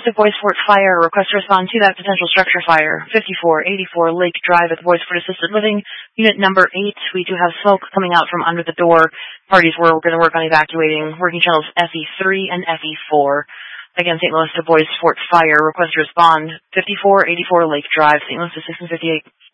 Louis at Boys Fort Fire. Request to respond to that potential structure fire. 5484 Lake Drive at Boys Fort Assisted Living. Unit number 8. We do have smoke coming out from under the door. Parties were going to work on evacuating. Working channels FE3 and FE4. Again, St. Louis to Boys Fort Fire. Request to respond. 5484 Lake Drive, St. Louis to 1658.